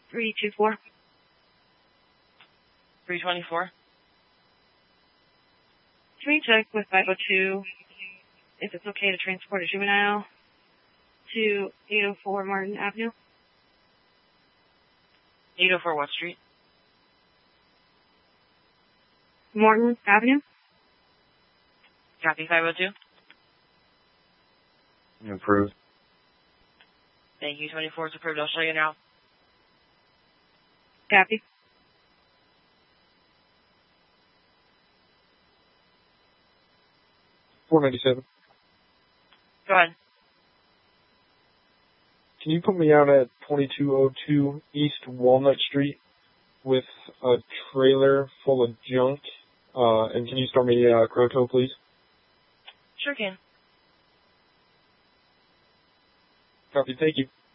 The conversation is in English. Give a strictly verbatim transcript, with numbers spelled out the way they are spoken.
three two four. three twenty-four. Can we check with five oh two if it's okay to transport a juvenile to eight oh four Martin Avenue? eight oh four what street? Martin Avenue. Copy, five oh two. Approved. Thank you, twenty-four is approved. I'll show you now. Copy. four ninety-seven. Go ahead. Can you put me out at twenty-two oh two East Walnut Street with a trailer full of junk? Uh, and can you start me uh, Croto, please? Sure can. Copy. Thank you.